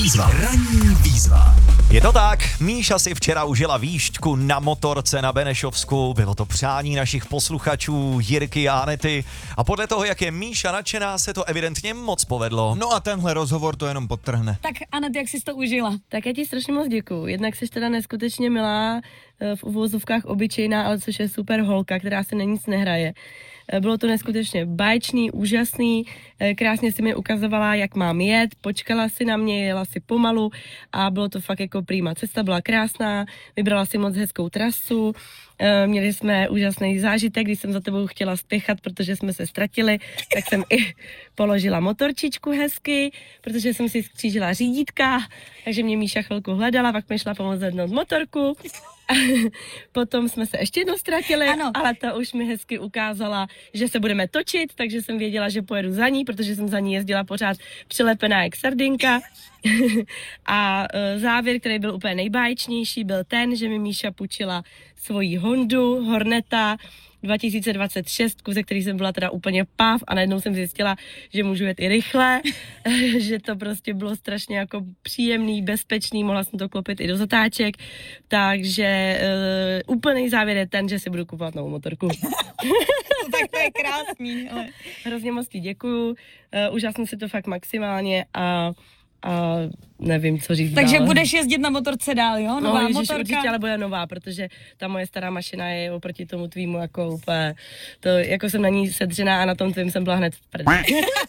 Ranní výzva. Je to tak, Míša si včera užila výšťku na motorce na Benešovsku, bylo to přání našich posluchačů Jirky a Anety a podle toho, jak je Míša nadšená, se to evidentně moc povedlo. No a tenhle rozhovor to jenom podtrhne. Tak Anet, jak jsi to užila? Tak já ti strašně moc děkuju. Jednak jsi teda neskutečně milá, v uvozovkách obyčejná, ale což je super holka, která se na nic nehraje. Bylo to neskutečně báječný, úžasný, krásně si mi ukazovala, jak mám jet, počkala si na mě, jela si pomalu a bylo to fakt jako prima. Cesta byla krásná, vybrala si moc hezkou trasu, měli jsme úžasný zážitek, když jsem za tebou chtěla spěchat, protože jsme se ztratili, tak jsem i položila motorčičku hezky, protože jsem si skřížila řídítka, takže mě Míša chvilku hledala, pak mi šla pomoct zvednout motorku. Potom jsme se ještě jednou ztratili, ano. Ale ta už mi hezky ukázala, že se budeme točit, takže jsem věděla, že pojedu za ní, protože jsem za ní jezdila pořád přilepená jak sardinka. A závěr, který byl úplně nejbáječnější, byl ten, že mi Míša půjčila svoji Hondu Horneta 2026, ze který jsem byla teda úplně pav a najednou jsem zjistila, že můžu jet i rychle, že to prostě bylo strašně jako příjemný, bezpečný, mohla jsem to klopit i do zatáček, takže úplný závěr je ten, že si budu kupovat novou motorku. Tak to je krásný. Ale... Hrozně moc ti děkuju, úžasně si to fakt maximálně a nevím, co říct. Takže dále. budeš jezdit na motorce dál, jo? Nová motorka. Určitě, ale bude nová, protože ta moje stará mašina je oproti tomu tvýmu jako úplně, to jako jsem na ní sedřená a na tom tvým jsem byla hned v prdě.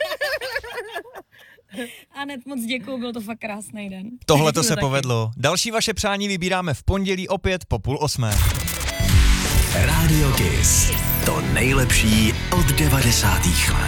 Anet, moc děkuju, byl to fakt krásný den. Tohle to se povedlo. Další vaše přání vybíráme v pondělí opět po 7:30. Radio Kiss. To nejlepší od 90. let.